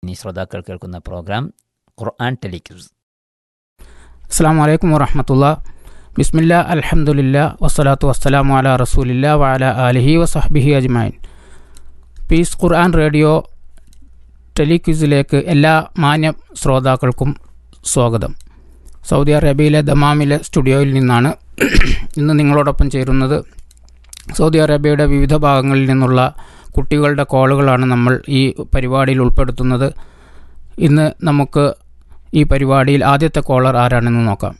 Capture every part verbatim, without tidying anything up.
ഇനി ശ്രോതാക്കൾ കേൾക്കുന്ന പ്രോഗ്രാം ഖുർആൻ ടെലിക്യൂസ്. അസ്സലാമു അലൈക്കും വറഹ്മത്തുള്ളാഹി. ബിസ്മില്ലാ അൽഹംദുലില്ലാ വസ്സലാത്തു വസ്സലാമു അലാ റസൂലില്ലാ വഅലാ ആലിഹി വസഹ്ബിഹി അജ്മഈൻ. പീസ് ഖുർആൻ റേഡിയോ ടെലിക്യൂസിലേക്ക് എല്ലാ മാന്യ ശ്രോതാക്കൾക്കും സ്വാഗതം. സൗദി അറേബ്യയിലെ ദമാമിലെ സ്റ്റുഡിയോയിൽ നിന്നാണ് ഇന്ന് നിങ്ങളോടൊപ്പം ചേരുന്നത്. സൗദി അറേബ്യയുടെ വിവിധ ഭാഗങ്ങളിൽ നിന്നുള്ള കുട്ടികളുടെ കോളുകളാണ് നമ്മൾ ഈ പരിപാടിയിൽ ഉൾപ്പെടുത്തുന്നത്. ഇന്ന് നമുക്ക് ഈ പരിപാടിയിൽ ആദ്യത്തെ കോളർ ആരാണെന്ന് നോക്കാം.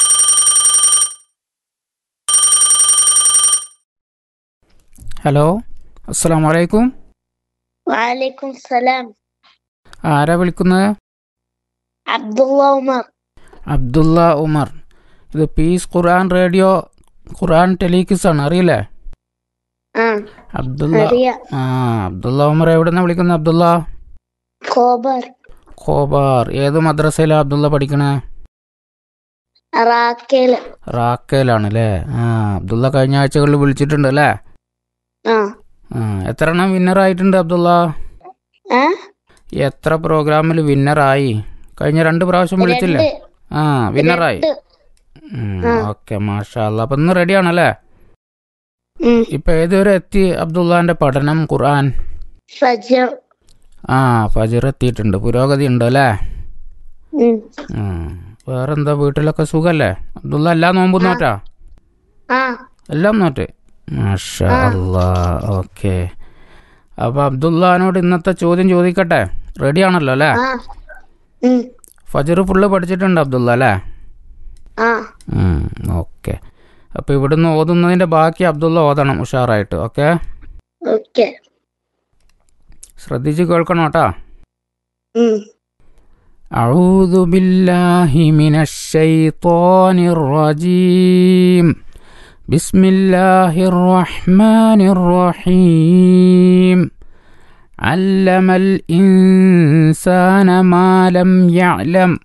ഹലോ, അസ്സലാമു അലൈക്കും. വഅലൈക്കും സലാം. ആരാ വിളിക്കുന്നത്? അബ്ദുള്ള ഉമർ. അബ്ദുള്ള ഉമർ. ഇത് പീസ് ഖുർആൻ റേഡിയോ ഖുർആൻ ടെലിക്യൂസ് ആണ്, അറിയില്ലേ? ആ, അബ്ദുള്ള. അറിയാം. ആ, അബ്ദുള്ള ഉമർ എവിടെന്നാ വിളിക്കുന്നത്? അബ്ദുള്ള ഖോബർ. ഖോബാർ. ഏത് മദ്രസയിലാണ് അബ്ദുള്ള പഠിക്കണേ? റാക്കേല്. റാക്കയിലാണ് അല്ലേ? ആ, അബ്ദുള്ള കഴിഞ്ഞ ആഴ്ചകളിൽ വിളിച്ചിട്ടുണ്ട് അല്ലേ? ആ. ആ, എത്ര എണ്ണം വിന്നറായിട്ടുണ്ട് അബ്ദുള്ള? ആ? എത്ര പ്രോഗ്രാമിൽ വിന്നറായി? കഴിഞ്ഞ രണ്ട് പ്രാവശ്യം വിളിച്ചില്ലേ? രണ്ട്. ആ, വിന്നറായി. രണ്ട്. ആ. ഓക്കെ, മാഷാ അല്ലാ. അപ്പം ഇന്ന് റെഡിയാണല്ലേ? ഉം. ഇപ്പൊ ഏതുവരെ എത്തി അബ്ദുള്ളാന്റെ പഠനം ഖുർആൻ? ഫജ്ർ. ആ, ഫജ്ർ എത്തിയിട്ടുണ്ട്. പുരോഗതി ഉണ്ട് അല്ലേ? ഉം. വേറെന്താ, വീട്ടിലൊക്കെ സുഖല്ലേ? അബ്ദുള്ള എല്ലാം നോമ്പും നോറ്റാ? ആ. എല്ലാം നോറ്റ്. മാഷാ ആ. അല്ലാ. ഓക്കെ, അപ്പൊ അബ്ദുള്ളാനോട് ഇന്നത്തെ ചോദ്യം ചോദിക്കട്ടെ? റെഡിയാണല്ലോ അല്ലേ? ആ. ഉം. ഫജ്ർ ഫുള്ള് പഠിച്ചിട്ടുണ്ട് അബ്ദുള്ള അല്ലേ? ആ. ഓക്കെ, അപ്പൊ ഇവിടുന്ന് ഓതുന്നതിന്റെ ബാക്കി അബ്ദുള്ള ഓതണം ഉഷാറായിട്ട്. Okay, okay. ശ്രദ്ധിച്ച് കേൾക്കണം കേട്ടാ. ഉം. അഊദു ബില്ലാഹി മിനശ് ശൈത്വാനിർ റജീം. ബിസ്മില്ലാഹിർ റഹ്മാനിർ റഹീം. അല്ലമൽ ഇൻസാന മാ ലം യഅലം.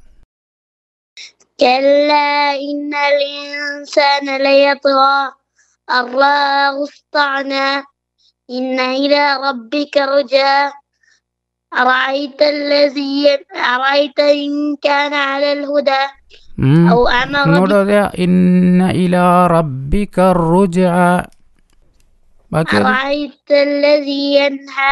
كلا إن الإنسان ليطغى أن رآه استغنى إن إلى ربك رجعا أرأيت الذي أرأيت إن كان على الهدى أو أمر ഇന്ന ഇലാ റബ്ബിക റുജ്അ. ബാക്കി أرأيت الذي ينهى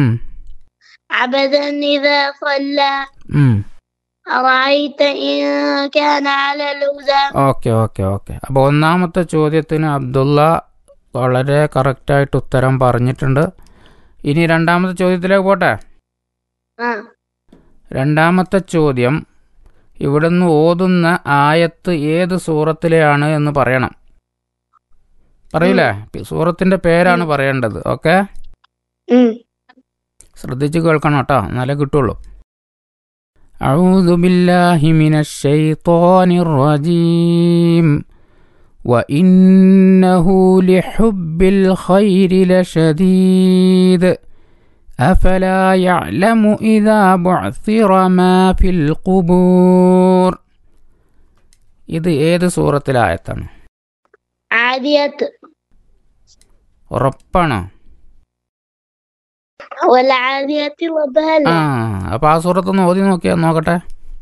عبدا إذا صلى أرأيت إن كان على الهدى. ഓക്കെ ഓക്കെ ഓക്കെ അപ്പൊ ഒന്നാമത്തെ ചോദ്യത്തിന് അബ്ദുള്ള വളരെ കറക്റ്റായിട്ട് ഉത്തരം പറഞ്ഞിട്ടുണ്ട്. ഇനി രണ്ടാമത്തെ ചോദ്യത്തിലേക്ക് പോട്ടെ. ആ. രണ്ടാമത്തെ ചോദ്യം, ഇവിടുന്ന് ഓതുന്ന ആയത്ത് ഏത് സൂറത്തിലെയാണ് എന്ന് പറയണം. പറയൂലേ? സൂറത്തിന്റെ പേരാണ് പറയേണ്ടത്. ഓക്കെ, ശ്രദ്ധിച്ച് കേൾക്കണം കേട്ടോ, എന്നാലേ കിട്ടുള്ളൂ. അഊദു ബില്ലാഹി മിനശ് ശൈത്വാനിർ റജീം. വഇന്നഹു ലിഹുബ്ബിൽ ഖൈരി ലശദീദ്. അഫലാ യഅലമു ഇദാ ബുഅ്സിറ മാ ഫിൽ ഖുബൂർ. ഇത് ഏത് സൂറത്തിലെ ആയത്താണ്? ആദിയാത്ത്. ഉറപ്പാണോ? والعاديات ضبها. ആ, അപ്പൊ ആ സൂറത്തൊന്ന് ഓതി നോക്കിയാ നോക്കട്ടെ.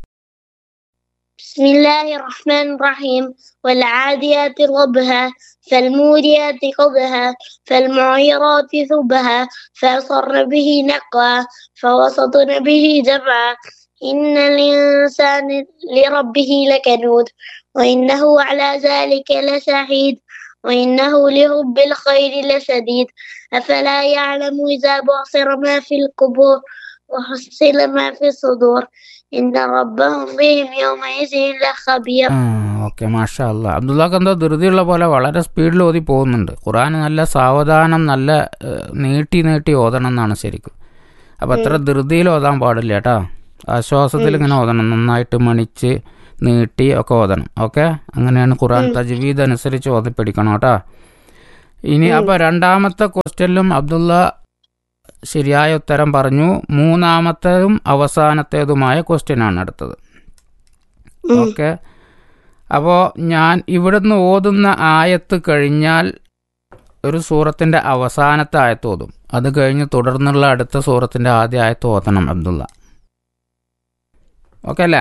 بسم الله الرحمن الرحيم. والعاديات ضبها فالموريات قدها فالمعيرات ثبها فأصرن به نقعا فوسطن به جمعا إن الإنسان لربه لكنود وإنه على ذلك لشهيد وإنه لحب الخير لشديد أفلا يعلم إذا بعثر ما في القبور وحصل ما في الصدور إن ربهم بهم يومئذ لخبير. ഓക്കെ, മാഷാ അല്ലാ. അബ്ദുള്ളക്ക് എന്തോ ധൃതിയുള്ള പോലെ വളരെ സ്പീഡിൽ ഓതി പോകുന്നുണ്ട്. ഖുർആൻ നല്ല സാവധാനം, നല്ല നീട്ടി നീട്ടി ഓതണം എന്നാണ് ശരിക്കും. അപ്പം അത്ര ധൃതിയിൽ ഓതാൻ പാടില്ല കേട്ടോ. ആശ്വാസത്തിൽ ഇങ്ങനെ ഓതണം, നന്നായിട്ട് മണിച്ച് നീട്ടി ഒക്കെ ഓതണം. ഓക്കെ, അങ്ങനെയാണ് ഖുർആൻ തജ്വീദ് അനുസരിച്ച് ഓതി പഠിക്കണം കേട്ടോ. ഇനി അപ്പോൾ രണ്ടാമത്തെ ക്വസ്റ്റ്യനിലും അബ്ദുള്ള ശരിയായ ഉത്തരം പറഞ്ഞു. മൂന്നാമത്തേതും അവസാനത്തേതുമായ ക്വസ്റ്റ്യനാണ് അടുത്തത്. ഓക്കെ, അപ്പോൾ ഞാൻ ഇവിടുന്ന് ഓതുന്ന ആയത്ത് കഴിഞ്ഞാൽ ഒരു സൂറത്തിൻ്റെ അവസാനത്തെ ആയത്ത് ഓതും. അത് കഴിഞ്ഞ് തുടർന്നുള്ള അടുത്ത സൂറത്തിൻ്റെ ആദ്യ ആയത്ത് ഓതണം അബ്ദുള്ള. ഓക്കെ അല്ലേ?